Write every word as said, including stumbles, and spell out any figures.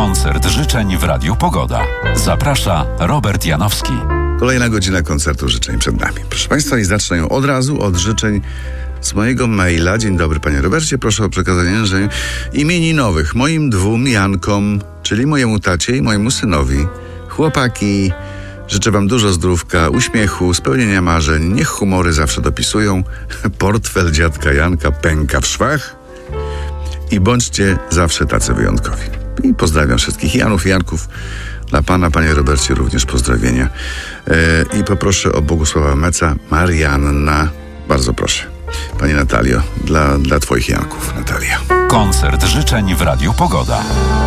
Koncert życzeń w Radiu Pogoda. Zaprasza Robert Janowski. Kolejna godzina koncertu życzeń przed nami. Proszę Państwa, i zacznę ją od razu od życzeń z mojego maila. Dzień dobry, Panie Robercie. Proszę o przekazanie życzeń imieninowych moim dwóm Jankom, czyli mojemu tacie i mojemu synowi. Chłopaki, życzę Wam dużo zdrówka, uśmiechu, spełnienia marzeń. Niech humory zawsze dopisują. Portfel dziadka Janka pęka w szwach. I bądźcie zawsze tacy wyjątkowi. I pozdrawiam wszystkich Janów i Janków. Dla Pana, Panie Robercie, również pozdrowienia. E, I poproszę o Bogusława Meca, Marianna. Bardzo proszę. Pani Natalio, dla, dla Twoich Janków, Natalia. Koncert życzeń w Radiu Pogoda.